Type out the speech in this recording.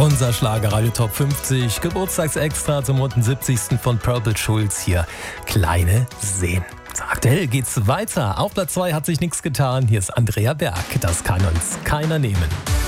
Unser Schlagerradio Top 50, Geburtstagsextra zum 70. von Purple Schulz hier. Kleine Seen. Aktuell geht's weiter. Auf Platz 2 hat sich nichts getan. Hier ist Andrea Berg. Das kann uns keiner nehmen.